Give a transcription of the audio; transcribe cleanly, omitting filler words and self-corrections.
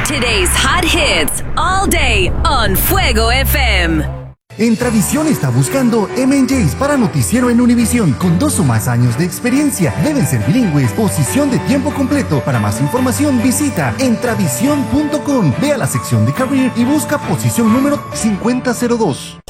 Today's hot hits all day on Fuego FM. Entravisión está buscando M&Js para noticiero en Univisión con 2 o más años de experiencia. Deben ser bilingües, posición de tiempo completo. Para más información visita entravision.com. Ve a la sección de Career y busca posición número 5002.